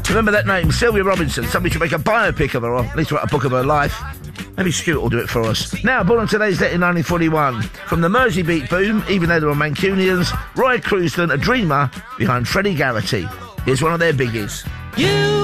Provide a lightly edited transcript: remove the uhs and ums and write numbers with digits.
Remember that name, Sylvia Robinson. Somebody should make a biopic of her, or at least write a book of her life. Maybe Stuart will do it for us. Now, born on today's date in 1941. From the Mersey beat boom, even though they were Mancunians, Roy Crewston, a dreamer behind Freddie Garrity. Here's one of their biggies. You